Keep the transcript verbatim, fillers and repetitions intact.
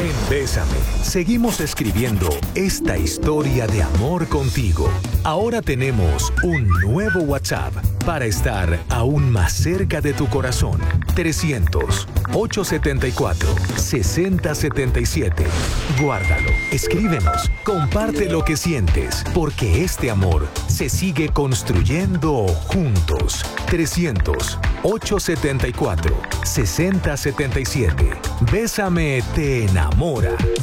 En Bésame, seguimos escribiendo esta historia de amor contigo. Ahora tenemos un nuevo WhatsApp para estar aún más cerca de tu corazón. trescientos, ochocientos setenta y cuatro, sesenta setenta y siete. Guárdalo, escríbenos, comparte lo que sientes, porque este amor se sigue construyendo juntos. trescientos, ochocientos setenta y cuatro, sesenta setenta y siete. Bésame te enamora.